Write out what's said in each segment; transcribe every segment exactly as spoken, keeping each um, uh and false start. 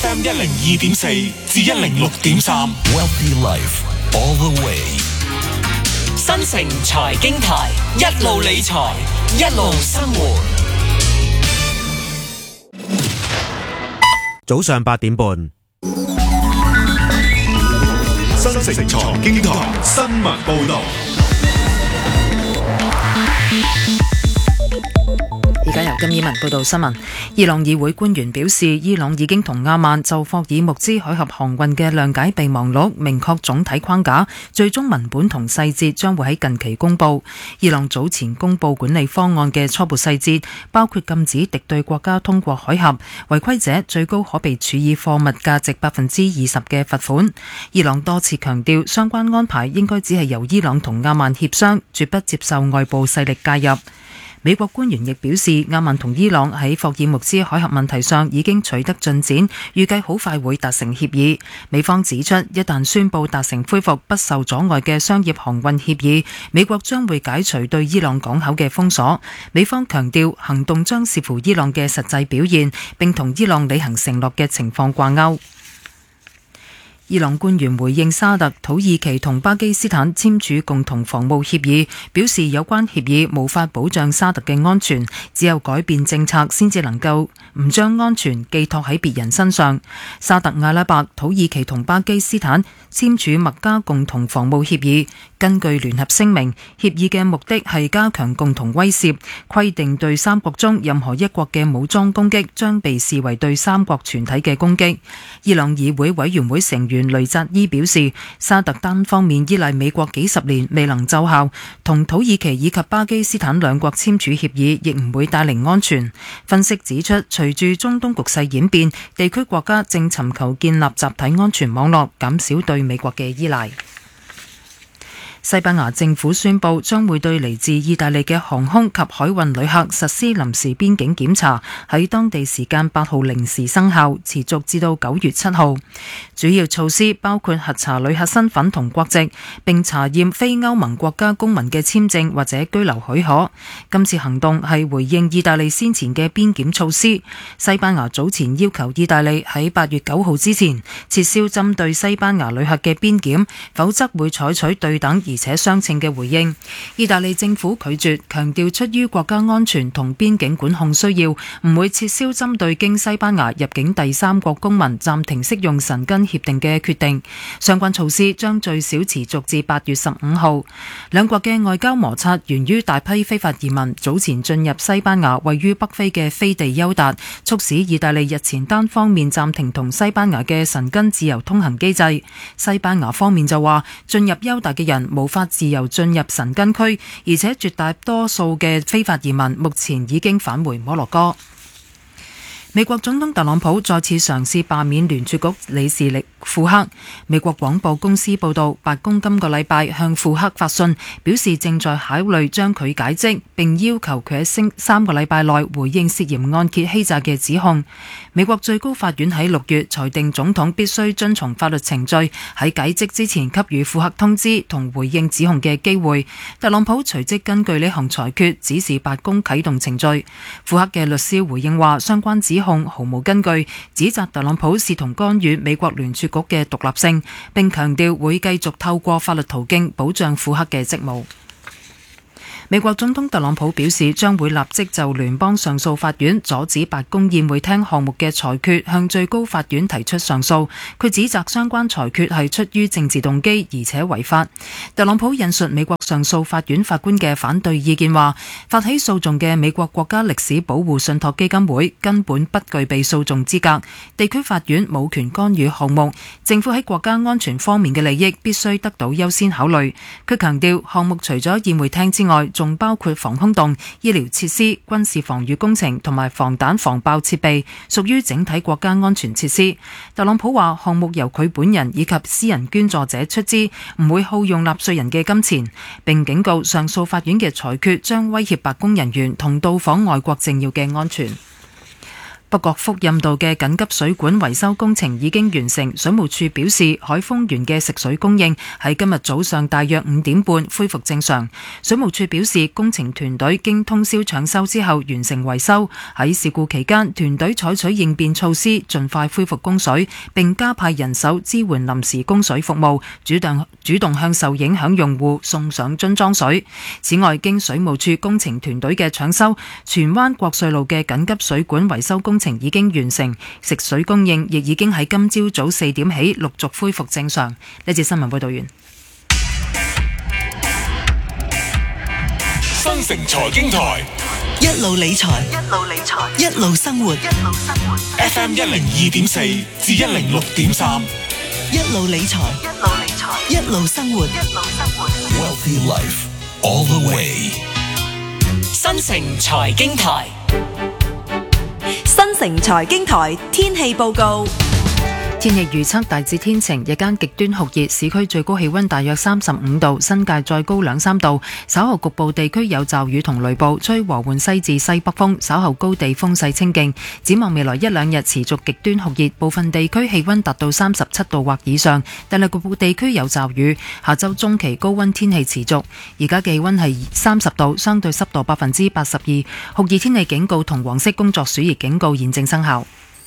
F M 一零二點四至一零六點三 Wealthy Life all the way。 新城財經台，一路理財，一路生活。 早上八點半， 新城財經台新聞報道。 而家由金以文報道新聞。伊朗議會官員表示，伊朗已經同阿曼就霍爾木茲海峽航運嘅諒解備忘錄明確總體框架，最終文本同細節將會喺近期公佈。伊朗早前公佈管理方案嘅初步細節，包括禁止敵對國家通過海峽，違規者最高可被處以貨物價值百分之二十嘅罰款。伊朗多次強調，相關安排應該只係由伊朗同阿曼協商，絕不接受外部勢力介入。美國官員亦表示，阿曼同伊朗喺霍爾木茲海峽問題上已經取得進展，預計好快會達成協議。美方指出，一旦宣布達成恢復不受阻礙嘅商業航運協議，美國將會解除對伊朗港口嘅封鎖。美方強調，行動將視乎伊朗嘅實際表現，並同伊朗履行承諾嘅情況掛鈎。伊朗官員回應沙特、土耳其同巴基斯坦簽署共同防務協議，表示有關協議無法保障沙特嘅安全，只有改變政策先至能夠唔將安全寄託喺別人身上。沙特阿拉伯、土耳其同巴基斯坦簽署麥加共同防務協議，根據聯合聲明，協議嘅目的係加強共同威懾，規定對三國中任何一國嘅武裝攻擊將被視為對三國全體嘅攻擊。伊朗議會委員會成員雷扎伊表示，沙特單方面依賴美國幾十年未能奏效，同土耳其以及巴基斯坦兩國簽署協議亦唔會帶嚟安全。分析指出，隨住中東局勢演變，地區國家正尋求建立集體安全網絡，減少對美國嘅依賴。西班牙政府宣布將會對嚟自意大利嘅航空及海運旅客實施臨時邊境檢查，喺當地時間八號零時生效，持續至到九月七號。主要措施包括核查旅客身份同國籍，並查驗非歐盟國家公民嘅簽證或者居留許可。今次行動係回應意大利先前嘅邊檢措施。西班牙早前要求意大利喺八月九號之前撤銷針對西班牙旅客嘅邊檢，否則會採取對等而且相稱嘅回應。意大利政府拒絕，強調出於國家安全同邊境管控需要，唔會撤銷針對經西班牙入境第三國公民暫停適用申根協定嘅決定。相關措施將最少持續至八月十五號。兩國嘅外交摩擦源於大批非法移民早前進入西班牙位於北非嘅飛地優達，促使意大利日前單方面暫停同西班牙嘅申根自由通行機制。西班牙方面就話，進入優達嘅人無法自由進入申根區，而且絕大多數嘅非法移民目前已經返回摩洛哥。美國總統特朗普再次嘗試罷免聯儲局理事力庫克。美國廣播公司報道，白宮今個禮拜向庫克發信，表示正在考慮將佢解職，並要求佢喺星三個禮拜內回應涉嫌按揭欺詐嘅指控。美國最高法院喺六月裁定總統必須遵從法律程序，喺解職之前給予庫克通知同回應指控嘅機會。特朗普隨即根據呢項裁決指示白宮啟動程序。庫克嘅律師回應話，相關指控毫無根據，指責特朗普試圖干預美國聯儲局嘅獨立性，並強調會繼續透過法律途徑保障庫克嘅職務。美國總統特朗普表示，將會立即就聯邦上訴法院阻止白宮宴會廳項目嘅裁決向最高法院提出上訴。佢指責相關裁決係出於政治動機，而且違法。特朗普引述美國上訴法院法官嘅反對意見話，發起訴訟嘅美國國家歷史保護信託基金會根本不具備訴訟資格，地區法院冇權干預項目，政府喺國家安全方面嘅利益必須得到優先考慮。佢強調，項目除咗宴會廳之外，仲包括防空洞、醫療設施、軍事防禦工程同埋防彈防爆設備，屬於整體國家安全設施。特朗普話，項目由佢本人以及私人捐助者出資，唔會耗用納稅人嘅金錢，並警告上訴法院嘅裁決將威脅白宮人員同到訪外國政要嘅安全。 北角福蔭道嘅緊急水管維修工程已經完成，水務署表示海豐園嘅食水供應喺今日早上大約五點半恢復正常。水務署表示，工程團隊經通宵搶修之後完成維修。喺事故期間，團隊採取應變措施，盡快恢復供水，並加派人手支援臨時供水服務，主動主動向受影響用戶送上樽裝水。此外，經水務署工程團隊嘅搶修，荃灣國瑞路嘅緊急水管維修工程已經完成，食水供應亦已經喺今朝早四點起陸續恢復正常。呢節新聞報道完。 新城財經台一路理財，一路理財，一路生活，一路生活。 F M 一零二點四至一零六點三， 一路理財，一路理財，一路生活，一路生活。 Wealthy Life all the way。 新城財經台， 新城財經台天氣報告。 天氣預測大致天晴，日間極端酷熱，市區最高氣溫大約三十五度，新界再高兩三度。稍後局部地區有驟雨同雷暴，吹和緩西至西北風，稍後高地風勢清勁。展望未來一兩日持續極端酷熱，部分地區氣溫達到三十七度或以上，但係局部地區有驟雨。下周中期高溫天氣持續。而家氣溫係三十度，相對濕度百分之八十二，酷熱天氣警告同黃色工作暑熱警告現正生效。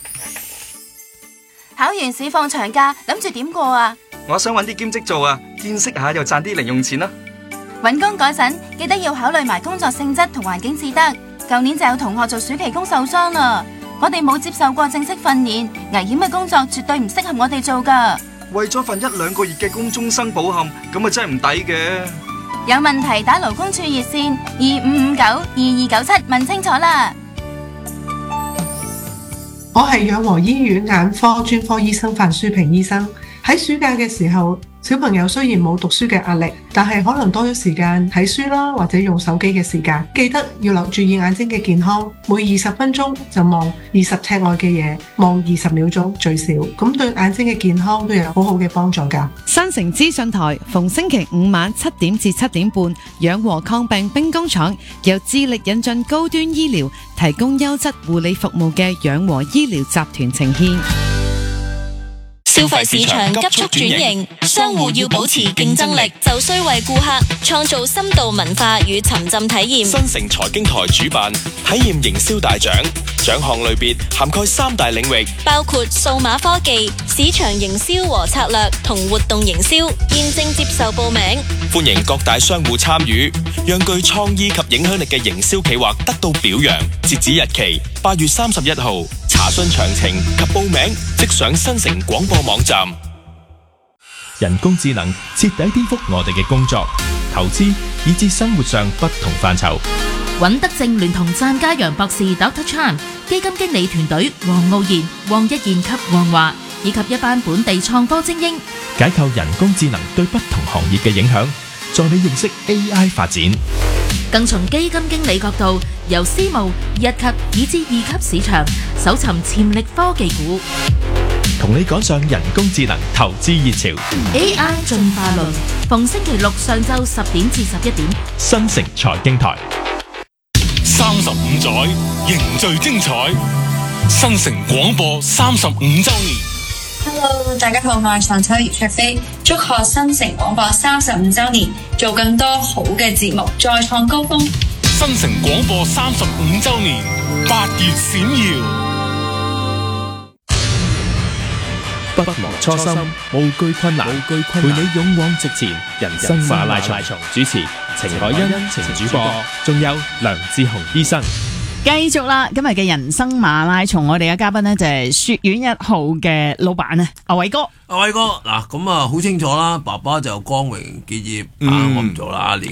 考完試放長假，諗住點過啊？ 我想搵啲兼職做啊，見識下又賺啲零用錢啦。 搵工嗰陣記得要考慮埋工作性質同環境至得。舊年就有同學做暑期工受傷啦。我哋冇接受過正式訓練，危險嘅工作絕對唔適合我哋做噶。 為咗份一兩個月嘅工終生保險，咁啊真係唔抵嘅。 有問題打勞工處熱線二五五九二二九七問清楚啦。 我係養和醫院眼科專科醫生范書平醫生。喺暑假嘅時候，小朋友雖然冇讀書嘅壓力，但係可能多咗時間睇書啦，或者用手機嘅時間。記得要留注意眼睛嘅健康，每二十分鐘就望二十尺外嘅嘢，望二十秒鐘最少，咁對眼睛嘅健康都有好好嘅幫助㗎。 新城資訊台逢星期五晚七點至七點半，養和抗病兵工廠由致力引進高端醫療，提供優質護理服務嘅養和醫療集團呈現。 消費市場急速轉型，商戶要保持競爭力，就需為顧客創造深度文化與沉浸體驗。 新城財經台主辦體驗營銷大獎，獎項類別涵蓋三大領域， 包括數碼科技、市場營銷和策略同活動營銷。現正接受報名， 歡迎各大商戶參與，讓具創意及影響力嘅營銷企劃得到表揚。截止日期八月三十一號。查詢詳情及報名，即上新城廣播網站。 人工智能徹底顛覆我哋嘅工作、投資以至生活上不同範疇。 尹德正聯同贊家陽博士 Doctor Chan 基金經理團隊黃傲然、黃一賢及黃華，以及一班本地創科精英， 解構人工智能對不同行業嘅影響，助你認識 A I 發展。 更從基金經理角度，由私募、一級以至二級市場搜尋潛力科技股， 同你趕上人工智能投資熱潮。 A I 進化論，逢星期六上晝十點至十一點， 新城財經台。 三十五載凝聚精彩，新城廣播三十五週年。 Hello， 大家好，我係常秋葉卓飛，祝賀新城廣播三十五週年，做更多好嘅節目，再創高峰。 新城廣播三十五週年，八月閃耀。 不忘初心，無懼困難，陪你勇往直前。人生馬拉松主持程海欣、程主播，仲有梁志雄醫生。 繼續啦，今日嘅人生馬拉松，我哋嘅嘉賓呢就係雪苑一號嘅老闆啊，阿偉哥。 阿偉哥，嗱咁啊，好清楚啦，爸爸就光榮結業，嗯、啊，我唔做啦，